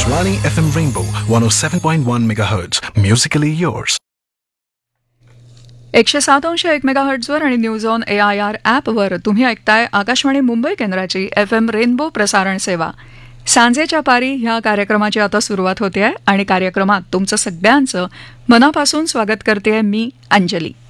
Akashvani FM Rainbow 107.1 MHz. Musically yours. 107.1 मेगाहर्ट्झवर आणि news on AIR ॲपवर तुम्ही ऐकताय आकाशवाणी मुंबई केंद्राची FM रेनबो प्रसारण सेवा. सांजेच्या पारी ह्या कार्यक्रमाची आता सुरुवात होते आहे आणि कार्यक्रमात तुमचं सगळ्यांचं मनापासून स्वागत करते मी अंजली.